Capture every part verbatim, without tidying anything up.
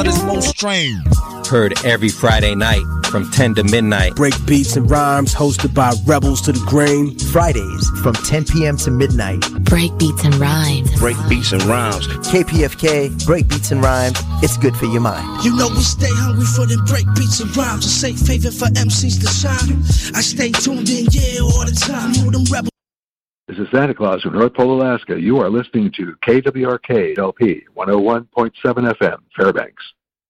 is most strange. Heard every Friday night from ten to midnight. Break Beats and Rhymes, hosted by Rebels to the Grain. Fridays from ten p.m. to midnight. Break Beats and Rhymes. Break Beats and Rhymes. K P F K, Break Beats and Rhymes. It's good for your mind. You know we stay hungry for them break beats and rhymes. A safe haven for M Cs to shine. I stay tuned in, yeah, all the time. Know them rebels. This is Santa Claus from North Pole, Alaska. You are listening to K W R K L P one oh one point seven F M, Fairbanks.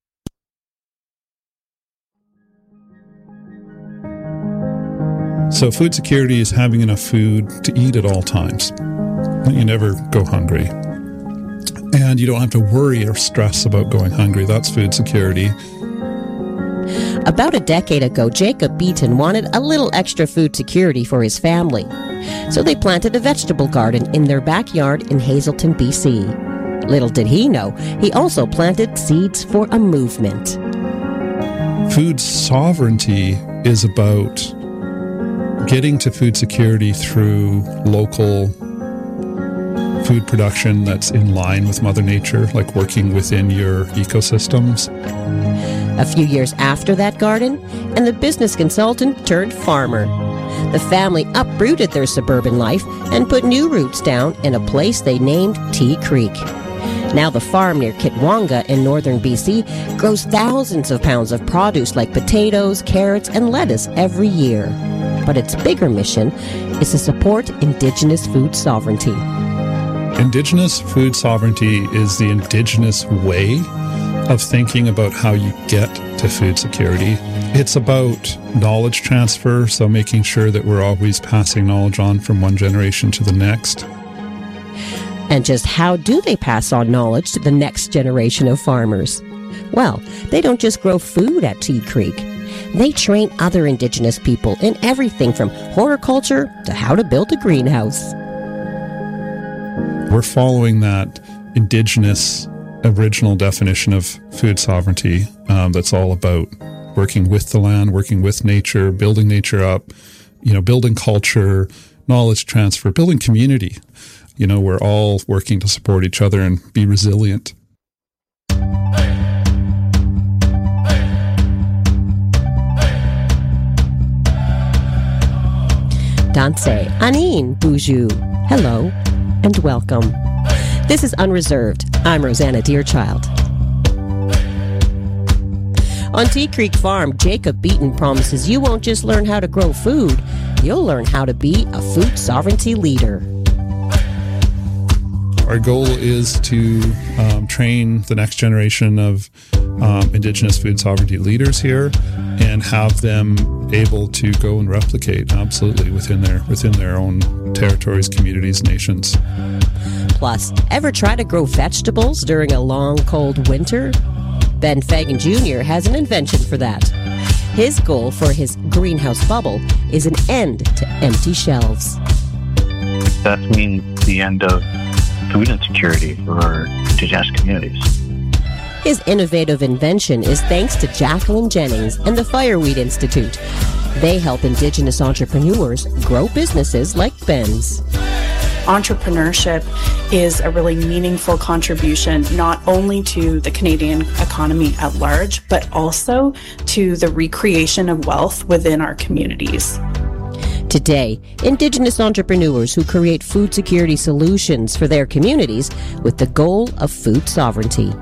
So food security is having enough food to eat at all times. You never go hungry. And you don't have to worry or stress about going hungry. That's food security. About a decade ago, Jacob Beaton wanted a little extra food security for his family. So they planted a vegetable garden in their backyard in Hazelton, B C. Little did he know, he also planted seeds for a movement. Food sovereignty is about getting to food security through local food production that's in line with Mother Nature, like working within your ecosystems. A few years after that garden, and the business consultant turned farmer. The family uprooted their suburban life and put new roots down in a place they named Tea Creek. Now the farm near Kitwanga in northern B C grows thousands of pounds of produce like potatoes, carrots, and lettuce every year. But its bigger mission is to support Indigenous food sovereignty. Indigenous food sovereignty is the Indigenous way of thinking about how you get to food security. It's about knowledge transfer, so making sure that we're always passing knowledge on from one generation to the next. And just how do they pass on knowledge to the next generation of farmers? Well, they don't just grow food at Tea Creek. They train other Indigenous people in everything from horticulture to how to build a greenhouse. We're following that Indigenous original definition of food sovereignty um, that's all about working with the land, working with nature, building nature up, you know, building culture, knowledge transfer, building community. You know, we're all working to support each other and be resilient. Danse, Anin, Boujou. Hello and welcome. This is Unreserved. I'm Rosanna Deerchild. On Tea Creek Farm, Jacob Beaton promises you won't just learn how to grow food, you'll learn how to be a food sovereignty leader. Our goal is to um, train the next generation of um, Indigenous food sovereignty leaders here and have them able to go and replicate absolutely within their within their own territories, communities, nations. Plus, ever try to grow vegetables during a long, cold winter? Ben Fagan Junior has an invention for that. His goal for his greenhouse bubble is an end to empty shelves. That means the end of food insecurity for Indigenous communities. His innovative invention is thanks to Jacqueline Jennings and the Fireweed Institute. They help Indigenous entrepreneurs grow businesses like Ben's. Entrepreneurship is a really meaningful contribution not only to the Canadian economy at large, but also to the recreation of wealth within our communities. Today, Indigenous entrepreneurs who create food security solutions for their communities with the goal of food sovereignty.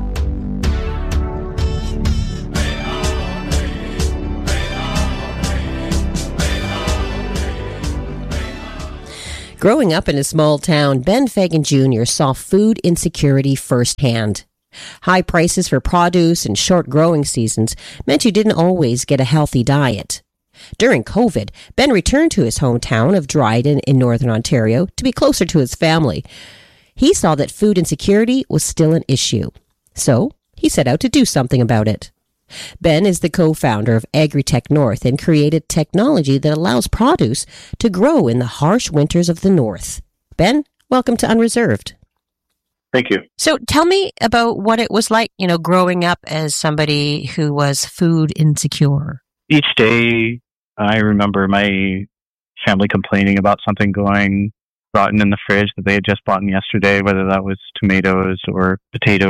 Growing up in a small town, Ben Fagan Junior saw food insecurity firsthand. High prices for produce and short growing seasons meant you didn't always get a healthy diet. During COVID, Ben returned to his hometown of Dryden in Northern Ontario to be closer to his family. He saw that food insecurity was still an issue, so he set out to do something about it. Ben is the co-founder of Agritech North and created technology that allows produce to grow in the harsh winters of the North. Ben, welcome to Unreserved. Thank you. So tell me about what it was like, you know, growing up as somebody who was food insecure. Each day, I remember my family complaining about something going rotten in the fridge that they had just bought yesterday, whether that was tomatoes or potatoes.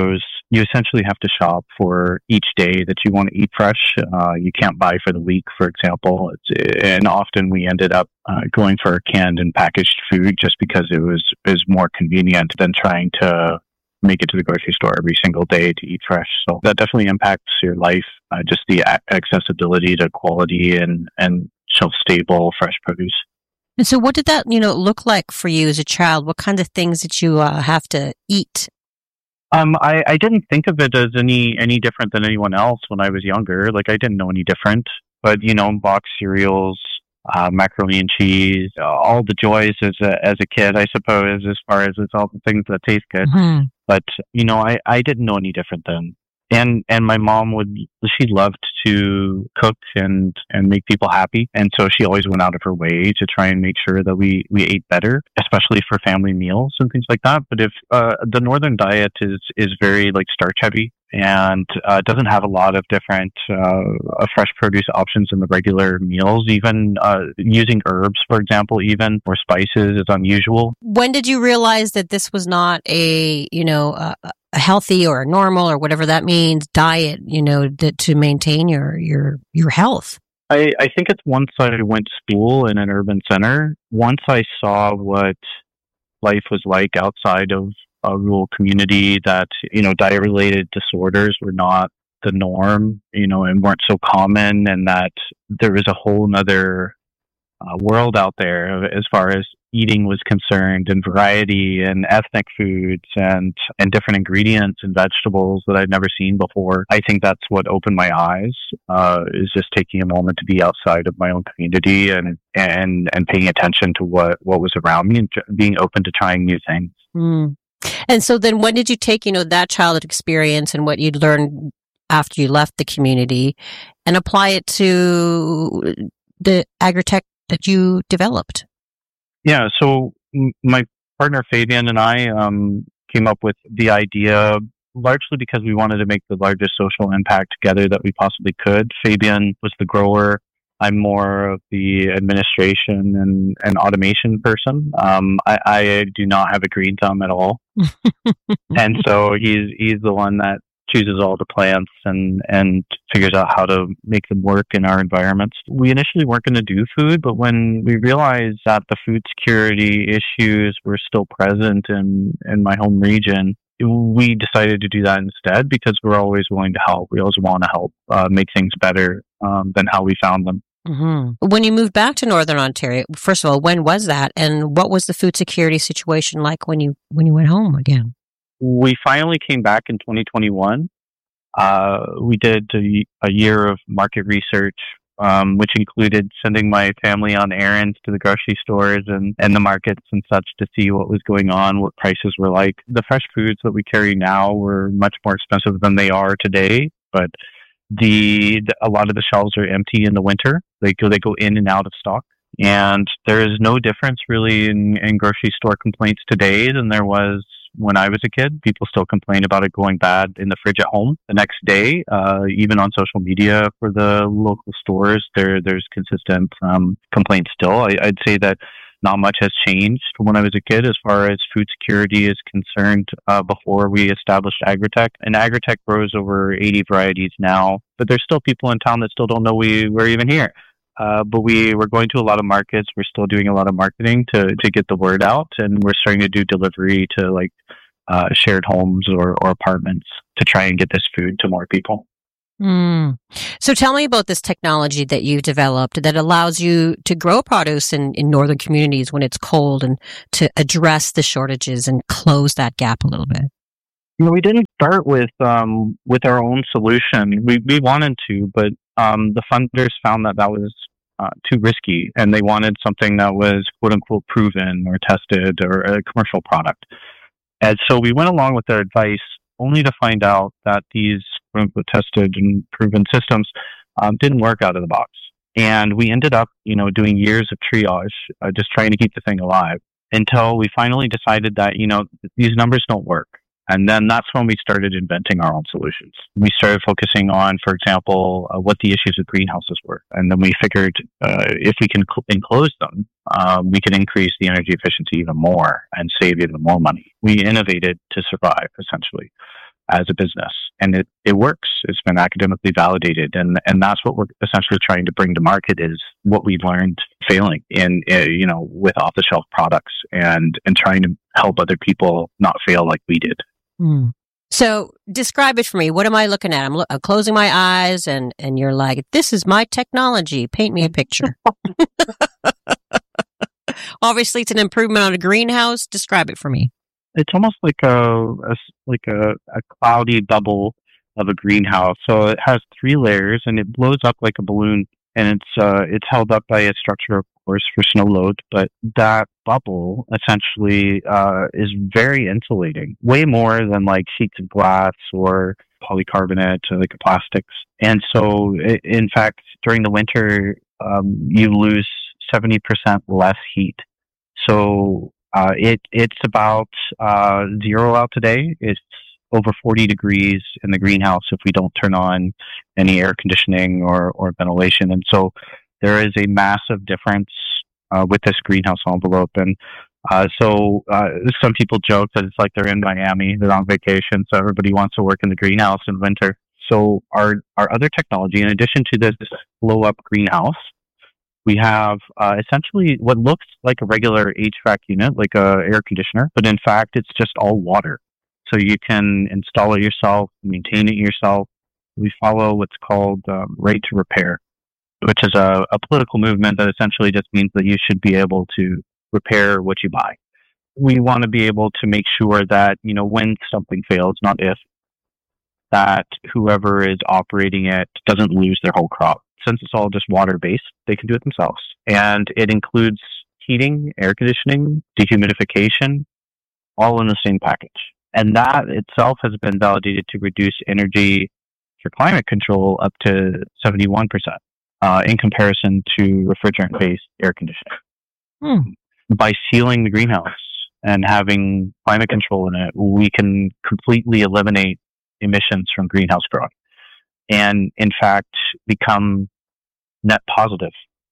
you essentially have to shop for each day that you want to eat fresh. Uh, you can't buy for the week, for example. It's, and often we ended up uh, going for canned and packaged food just because it was is more convenient than trying to make it to the grocery store every single day to eat fresh. So that definitely impacts your life, uh, just the a- accessibility to quality and, and shelf-stable fresh produce. And so what did that, you know, look like for you as a child? What kind of things did you uh, have to eat? Um, I, I didn't think of it as any, any different than anyone else when I was younger. Like, I didn't know any different. But, you know, boxed cereals, uh, macaroni and cheese, uh, all the joys as a, as a kid, I suppose, as far as it's all the things that taste good. Mm-hmm. But, you know, I, I didn't know any different then. And and my mom would, she loved to cook and, and make people happy. And so she always went out of her way to try and make sure that we, we ate better, especially for family meals and things like that. But if uh, the Northern diet is, is very like starch heavy and uh, doesn't have a lot of different uh, fresh produce options in the regular meals, even uh, using herbs, for example, even or spices is unusual. When did you realize that this was not a, you know, a, a healthy or a normal or whatever that means diet, you know, that to maintain your, your, your health? I, I think it's once I went to school in an urban center, once I saw what life was like outside of a rural community, that, you know, diet-related disorders were not the norm, you know, and weren't so common, and that there was a whole nother uh, world out there as far as eating was concerned, and variety and ethnic foods and, and different ingredients and vegetables that I'd never seen before. I think that's what opened my eyes, uh, is just taking a moment to be outside of my own community and, and, and paying attention to what, what was around me and being open to trying new things. Mm. And so then when did you take, you know, that childhood experience and what you'd learned after you left the community and apply it to the agritech that you developed? Yeah, so m- my partner Fabian and I um, came up with the idea largely because we wanted to make the largest social impact together that we possibly could. Fabian was the grower. I'm more of the administration and, and automation person. Um, I, I do not have a green thumb at all. And so he's he's the one that chooses all the plants and, and figures out how to make them work in our environments. We initially weren't going to do food, but when we realized that the food security issues were still present in, in my home region, we decided to do that instead because we're always willing to help. We always want to help uh, make things better um, than how we found them. Mm-hmm. When you moved back to Northern Ontario, first of all, when was that, and what was the food security situation like when you when you went home again? We finally came back in twenty twenty-one. Uh, we did a, a year of market research, um, which included sending my family on errands to the grocery stores and, and the markets and such to see what was going on, what prices were like. The fresh foods that we carry now were much more expensive than they are today, but the, the a lot of the shelves are empty in the winter. They go they go in and out of stock. And there is no difference really in, in grocery store complaints today than there was when I was a kid. People still complain about it going bad in the fridge at home the next day. Uh, even on social media for the local stores, there there's consistent um, complaints still. I, I'd say that not much has changed from when I was a kid as far as food security is concerned uh, before we established Agritech. And Agritech grows over eighty varieties now, but there's still people in town that still don't know we, we're even here. Uh, but we, we're going to a lot of markets. We're still doing a lot of marketing to, to get the word out. And we're starting to do delivery to like uh, shared homes or, or apartments to try and get this food to more people. Mm. So tell me about this technology that you've developed that allows you to grow produce in, in northern communities when it's cold and to address the shortages and close that gap a little bit. You know, we didn't start with um, with our own solution. We we wanted to, but um, the funders found that that was uh, too risky, and they wanted something that was quote unquote proven or tested or a commercial product. And so we went along with their advice, only to find out that these quote unquote tested and proven systems um, didn't work out of the box. And we ended up, you know, doing years of triage, uh, just trying to keep the thing alive until we finally decided that, you know, these numbers don't work. And then that's when we started inventing our own solutions. We started focusing on, for example, uh, what the issues with greenhouses were. And then we figured uh, if we can cl- enclose them, um, we can increase the energy efficiency even more and save even more money. We innovated to survive, essentially. as a business. And it, it works. It's been academically validated. And, and that's what we're essentially trying to bring to market is what we've learned failing in, uh, you know, with off-the-shelf products and, and trying to help other people not fail like we did. Mm. So describe it for me. What am I looking at? I'm, lo- I'm closing my eyes and, and you're like, this is my technology. Paint me a picture. Obviously, it's an improvement on a greenhouse. Describe it for me. It's almost like a, a like a, a cloudy bubble of a greenhouse. So it has three layers, and it blows up like a balloon. And it's uh, it's held up by a structure, of course, for snow load. But that bubble essentially uh, is very insulating, way more than like sheets of glass or polycarbonate or like plastics. And so, it, in fact, during the winter, um, you lose seventy percent less heat. So uh, it it's about uh, zero out today. It's over forty degrees in the greenhouse if we don't turn on any air conditioning or, or ventilation. And so there is a massive difference uh, with this greenhouse envelope. And uh, so uh, some people joke that it's like they're in Miami, they're on vacation, so everybody wants to work in the greenhouse in winter. So our, our other technology, in addition to this blow-up greenhouse, we have uh, essentially what looks like a regular H V A C unit, like a air conditioner, but in fact, it's just all water. So you can install it yourself, maintain it yourself. We follow what's called um, right to repair, which is a, a political movement that essentially just means that you should be able to repair what you buy. We want to be able to make sure that, you know, when something fails, not if, that whoever is operating it doesn't lose their whole crop. Since it's all just water-based, they can do it themselves. And it includes heating, air conditioning, dehumidification, all in the same package. And that itself has been validated to reduce energy for climate control up to seventy-one percent uh, in comparison to refrigerant-based air conditioning. Hmm. By sealing the greenhouse and having climate control in it, we can completely eliminate emissions from greenhouse growing and, in fact, become net positive,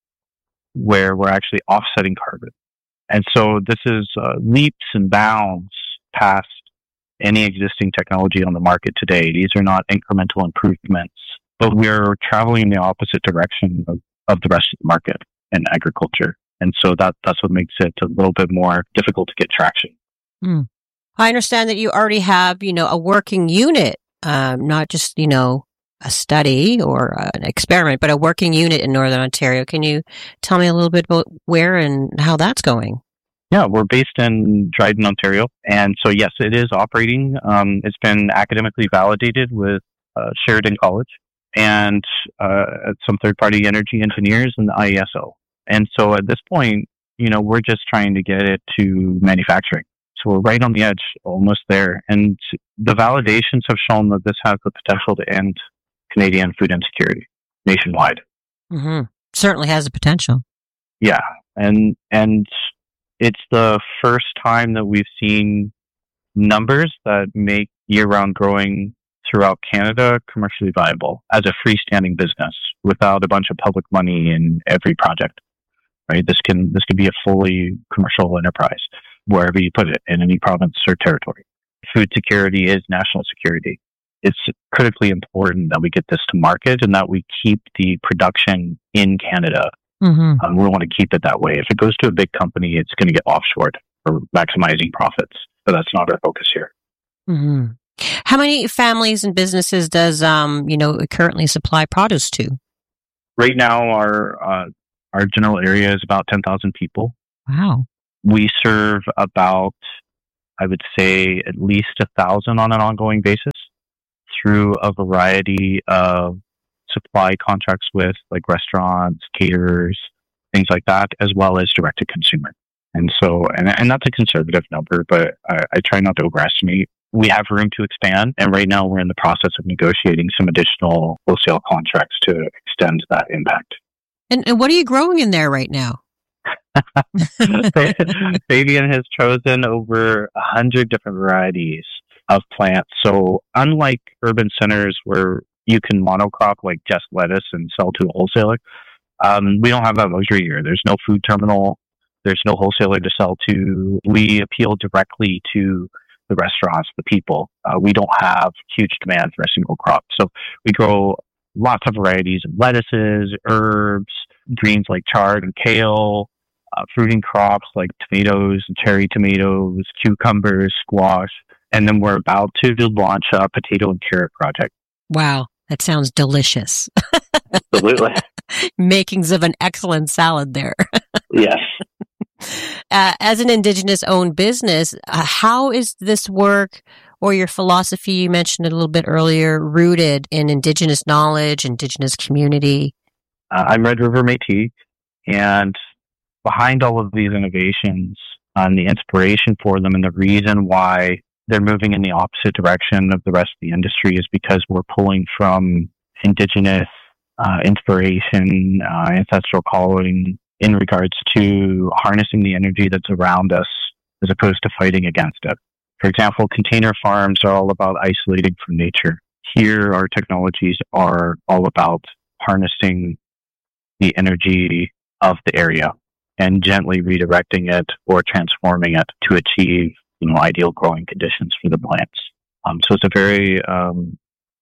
where we're actually offsetting carbon. And so this is uh, leaps and bounds past any existing technology on the market today. These are not incremental improvements, but we're traveling in the opposite direction of, of the rest of the market in agriculture. And so that that's what makes it a little bit more difficult to get traction. Mm. I understand that you already have, you know, a working unit, um, not just, you know, a study or uh, an experiment, but a working unit in Northern Ontario. Can you tell me a little bit about where and how that's going? Yeah, we're based in Dryden, Ontario. And so, yes, it is operating. Um, it's been academically validated with uh, Sheridan College and uh, some third-party energy engineers and the I E S O. And so at this point, you know, we're just trying to get it to manufacturing. So we're right on the edge, almost there. And the validations have shown that this has the potential to end Canadian food insecurity nationwide. Mm-hmm. Certainly has the potential. Yeah. And, and it's the first time that we've seen numbers that make year-round growing throughout Canada commercially viable as a freestanding business without a bunch of public money in every project. Right? This can this can be a fully commercial enterprise wherever you put it in any province or territory. Food security is national security. It's critically important that we get this to market and that we keep the production in Canada. Mm-hmm. Um, we want to keep it that way. If it goes to a big company, it's going to get offshored for maximizing profits. But that's not our focus here. Mm-hmm. How many families and businesses does um you know it currently supply produce to? Right now, our uh, our general area is about ten thousand people. Wow. We serve about, I would say, at least a thousand on an ongoing basis through a variety of supply contracts with like restaurants, caterers, things like that, as well as direct to consumer. And so, and, and that's a conservative number, but I, I try not to overestimate. We have room to expand, and right now we're in the process of negotiating some additional wholesale contracts to extend that impact. And, and what are you growing in there right now? Fabian has chosen over a hundred different varieties of plants. So unlike urban centers where you can monocrop like just lettuce and sell to a wholesaler, um, we don't have that luxury here. There's no food terminal. There's no wholesaler to sell to. We appeal directly to the restaurants, the people. Uh, we don't have huge demand for a single crop. So we grow lots of varieties of lettuces, herbs, greens like chard and kale, uh, fruiting crops like tomatoes and cherry tomatoes, cucumbers, squash. And then we're about to launch a potato and carrot project. Wow, that sounds delicious. Absolutely. Makings of an excellent salad there. Yes. Uh, as an Indigenous-owned business, uh, how is this work or your philosophy, you mentioned it a little bit earlier, rooted in Indigenous knowledge, Indigenous community? Uh, I'm Red River Métis, and behind all of these innovations and the inspiration for them and the reason why they're moving in the opposite direction of the rest of the industry is because we're pulling from Indigenous uh, inspiration, uh, ancestral calling, in regards to harnessing the energy that's around us as opposed to fighting against it. For example, container farms are all about isolating from nature. Here, our technologies are all about harnessing the energy of the area and gently redirecting it or transforming it to achieve, you know, ideal growing conditions for the plants. Um, so it's a very um,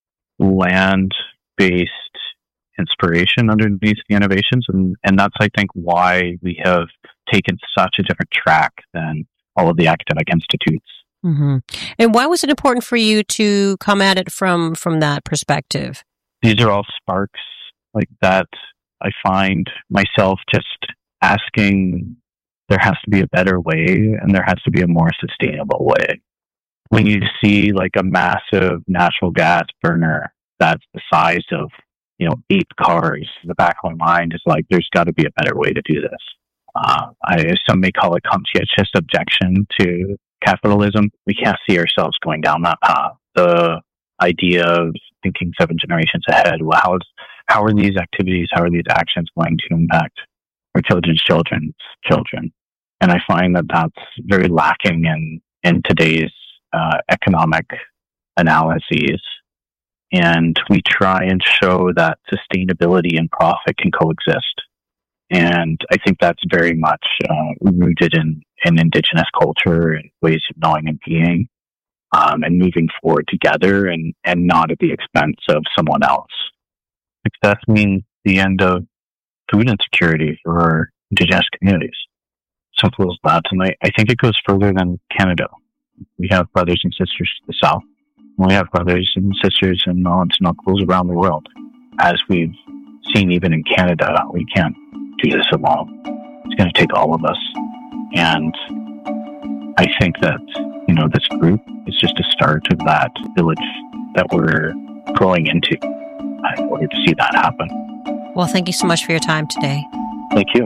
land-based inspiration underneath the innovations, and, and that's, I think, why we have taken such a different track than all of the academic institutes. Mm-hmm. And why was it important for you to come at it from from that perspective? These are all sparks like that. I find myself just asking, there has to be a better way, and there has to be a more sustainable way. When you see like a massive natural gas burner that's the size of, you know, eight cars, the back of my mind is like, there's got to be a better way to do this. Uh, I, some may call it conscientious objection to capitalism. We can't see ourselves going down that path. The idea of thinking seven generations ahead, well, how, is, how are these activities, how are these actions going to impact our children's children's children? And I find that that's very lacking in, in today's uh, economic analyses. And we try and show that sustainability and profit can coexist. And I think that's very much uh, rooted in, in Indigenous culture and ways of knowing and being, um, and moving forward together and, and not at the expense of someone else. Success means the end of food insecurity for our Indigenous communities. Simple as that. And I, I think it goes further than Canada. We have brothers and sisters to the south. We have brothers and sisters and aunts and uncles around the world. As we've seen even in Canada, we can't do this alone. It's going to take all of us. And I think that, you know, this group is just a start of that village that we're growing into in order to see that happen. Well, thank you so much for your time today. Thank you.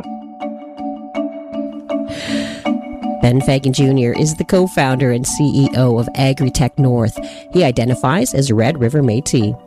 Ben Fagan Junior is the co-founder and C E O of Agritech North. He identifies as Red River Métis.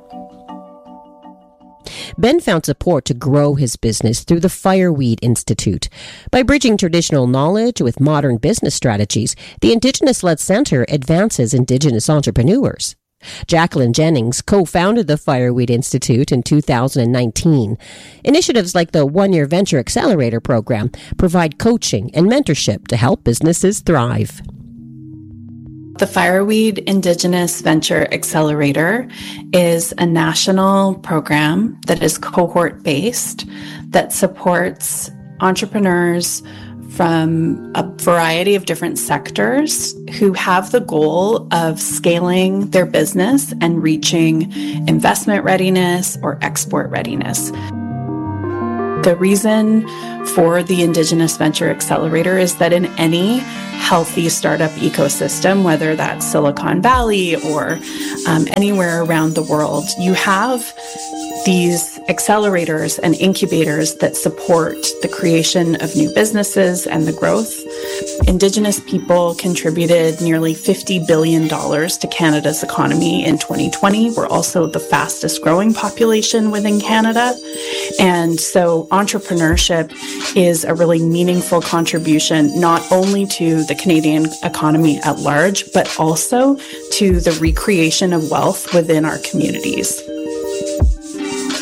Ben found support to grow his business through the Fireweed Institute. By bridging traditional knowledge with modern business strategies, the Indigenous-led center advances Indigenous entrepreneurs. Jacqueline Jennings co-founded the Fireweed Institute in two thousand nineteen. Initiatives like the One-Year Venture Accelerator program provide coaching and mentorship to help businesses thrive. The Fireweed Indigenous Venture Accelerator is a national program that is cohort-based that supports entrepreneurs from a variety of different sectors who have the goal of scaling their business and reaching investment readiness or export readiness. The reason for the Indigenous Venture Accelerator is that in any healthy startup ecosystem, whether that's Silicon Valley or um, anywhere around the world, you have these accelerators and incubators that support the creation of new businesses and the growth. Indigenous people contributed nearly fifty billion dollars to Canada's economy in twenty twenty. We're also the fastest growing population within Canada. And so entrepreneurship is a really meaningful contribution, not only to the Canadian economy at large, but also to the recreation of wealth within our communities.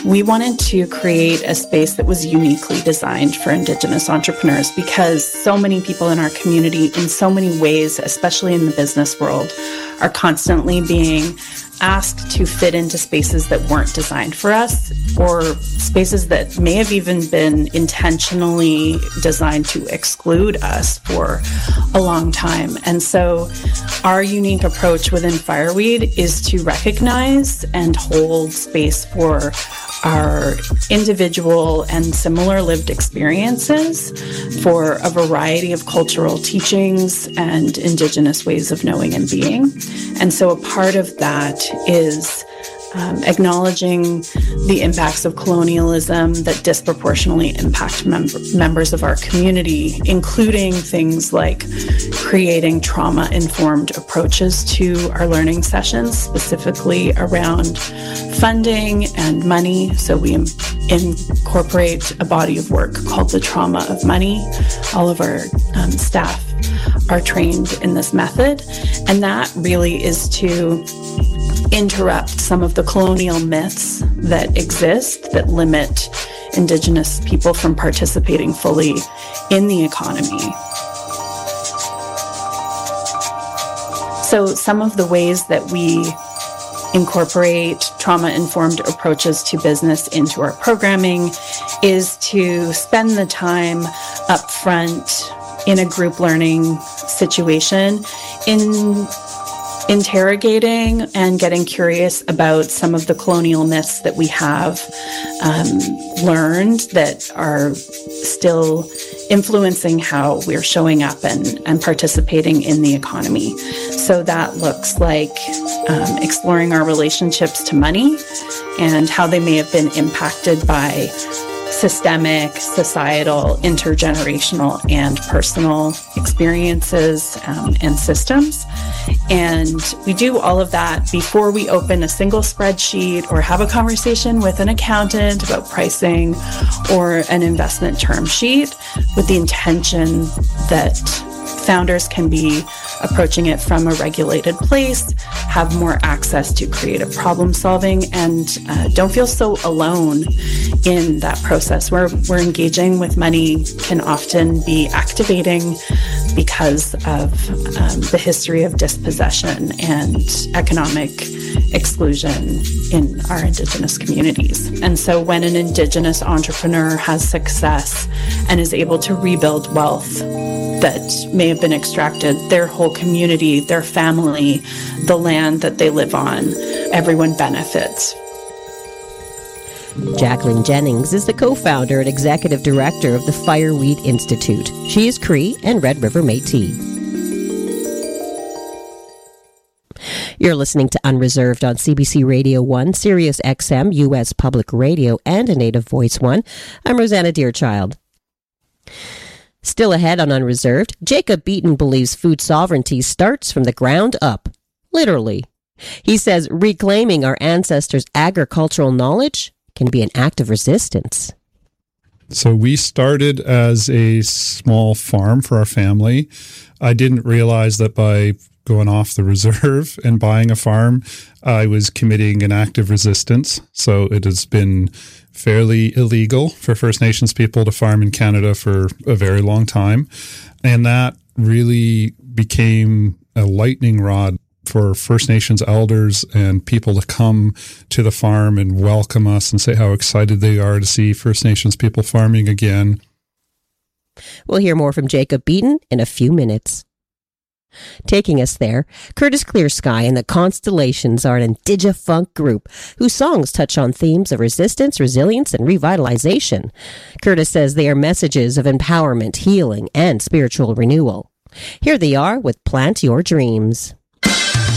we wanted to create a space that was uniquely designed for Indigenous entrepreneurs because so many people in our community, in so many ways, especially in the business world, are constantly being asked to fit into spaces that weren't designed for us, or spaces that may have even been intentionally designed to exclude us for a long time. And so our unique approach within Fireweed is to recognize and hold space for our individual and similar lived experiences, for a variety of cultural teachings and Indigenous ways of knowing and being. And so a part of that is um, acknowledging the impacts of colonialism that disproportionately impact mem- members of our community, including things like creating trauma-informed approaches to our learning sessions, specifically around funding and money. So we im- incorporate a body of work called the Trauma of Money. All of our um, staff are trained in this method, and that really is to interrupt some of the colonial myths that exist that limit Indigenous people from participating fully in the economy. So some of the ways that we incorporate trauma-informed approaches to business into our programming is to spend the time up front in a group learning situation in interrogating and getting curious about some of the colonial myths that we have um, learned that are still influencing how we're showing up and, and participating in the economy. So that looks like um, exploring our relationships to money and how they may have been impacted by systemic, societal, intergenerational, and personal experiences um, and systems. And we do all of that before we open a single spreadsheet or have a conversation with an accountant about pricing or an investment term sheet, with the intention that founders can be approaching it from a regulated place, have more access to creative problem solving, and uh, don't feel so alone in that process. Where we're engaging with money can often be activating because of um, the history of dispossession and economic exclusion in our Indigenous communities. And so when an Indigenous entrepreneur has success and is able to rebuild wealth that may have been extracted, their whole community, their family, the land that they live on, everyone benefits. Jacqueline Jennings is the co-founder and executive director of the Fireweed Institute. She is Cree and Red River Métis. You're listening to Unreserved on C B C Radio one, Sirius X M, U S Public Radio, and a Native Voice one. I'm Rosanna Deerchild. Still ahead on Unreserved, Jacob Beaton believes food sovereignty starts from the ground up, literally. He says reclaiming our ancestors' agricultural knowledge can be an act of resistance. So we started as a small farm for our family. I didn't realize that by going off the reserve and buying a farm, I was committing an act of resistance. So it has been fairly illegal for First Nations people to farm in Canada for a very long time. And that really became a lightning rod for First Nations elders and people to come to the farm and welcome us and say how excited they are to see First Nations people farming again. We'll hear more from Jacob Beaton in a few minutes. Taking us there, Curtis Clearsky and the Constellations are an Indigifunk group whose songs touch on themes of resistance, resilience, and revitalization. Curtis says they are messages of empowerment, healing, and spiritual renewal. Here they are with Plant Your Dreams.